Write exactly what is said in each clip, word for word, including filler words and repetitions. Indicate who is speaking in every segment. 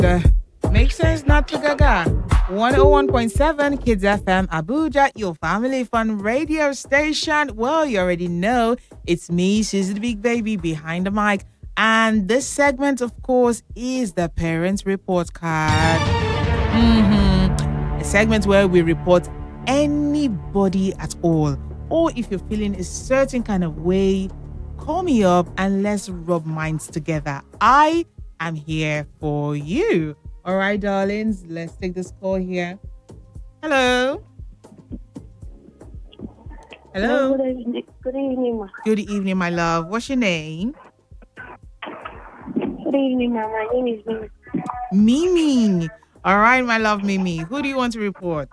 Speaker 1: Uh, Make sense not to gaga. one oh one point seven Kids F M Abuja, your family fun radio station. Well, you already know it's me, she's the big baby behind the mic. And this segment, of course, is the Parents Report Card. Mm-hmm. A segment where we report anybody at all. Or if you're feeling a certain kind of way, call me up and let's rub minds together. I am here for you. All right, darlings, let's take this call here. Hello. Hello.
Speaker 2: Good evening, good evening, ma.
Speaker 1: Good evening, my love. What's your name?
Speaker 2: Good evening, ma. My name is Mimi.
Speaker 1: Mimi. All right, my love, Mimi. Who do you want to report?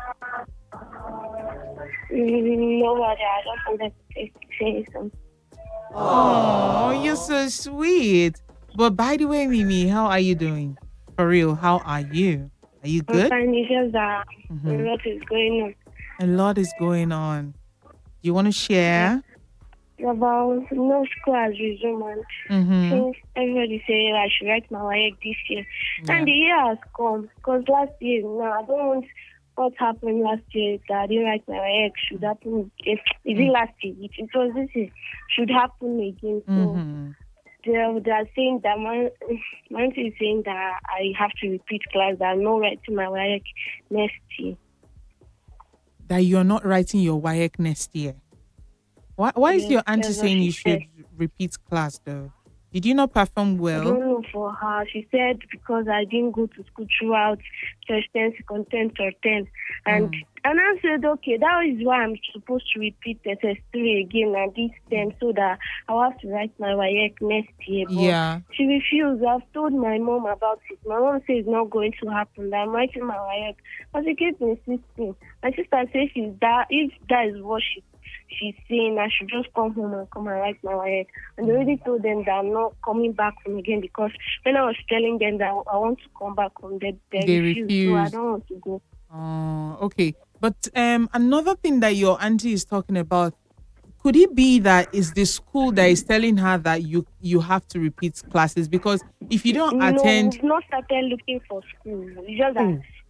Speaker 2: Mm, Nobody. I just wanted to say, say something.
Speaker 1: Oh, you're so sweet. But by the way, Mimi, how are you doing? For real, how are you? Are you
Speaker 2: I'm
Speaker 1: good?
Speaker 2: fine. It's just that
Speaker 1: Mhm.
Speaker 2: a lot is going on.
Speaker 1: A lot is going on. Do you want to share?
Speaker 2: About no school has resumed, and
Speaker 1: Mm-hmm.
Speaker 2: since everybody say I should write my work this year,
Speaker 1: Yeah.
Speaker 2: and the year has come. Because last year, now I don't want what happened last year that I didn't write my work should happen. If is it last year? It, it was this year. Should happen again. So.
Speaker 1: Mm-hmm.
Speaker 2: They're, they're saying that my my auntie is saying that I have to repeat class, that I'm not writing my work next year.
Speaker 1: That you're not writing your W A E C next year. Why, why is
Speaker 2: Yes,
Speaker 1: your auntie
Speaker 2: that's what
Speaker 1: saying
Speaker 2: she
Speaker 1: you should
Speaker 2: said.
Speaker 1: repeat class though? Did you not perform
Speaker 2: I
Speaker 1: well?
Speaker 2: don't know for her. She said because I didn't go to school throughout first ten, second ten, third ten. And
Speaker 1: Mm.
Speaker 2: and I said, okay, that is why I'm supposed to repeat S S three again and this term so that I'll have to write my W A E C next year. But
Speaker 1: Yeah.
Speaker 2: she refused. I've told my mom about it. My mom says it's not going to happen, that I'm writing my W A E C. But she keeps insisting. My sister says she's that, if that is what she she's saying, I should just come home and come and write my W A E C. And I already told them that I'm not coming back home again because when I was telling them that I want to come back home, they, they,
Speaker 1: They
Speaker 2: refused. So I
Speaker 1: refused.
Speaker 2: don't want to go.
Speaker 1: Oh, okay. But um, another thing that your auntie is talking about, could it be that is the school that is telling her that you you have to repeat classes? Because if you don't
Speaker 2: No,
Speaker 1: attend,
Speaker 2: we've not started looking for school. It's just that
Speaker 1: Oh.